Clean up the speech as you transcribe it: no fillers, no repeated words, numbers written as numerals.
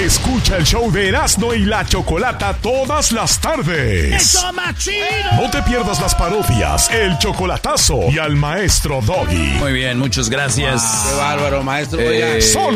Escucha el show de Erasmo y la Chocolata todas las tardes. ¡Eso más chido! No te pierdas las parodias, el chocolatazo y al maestro Doggy. Muy bien, muchas gracias. Qué bárbaro, maestro. Solo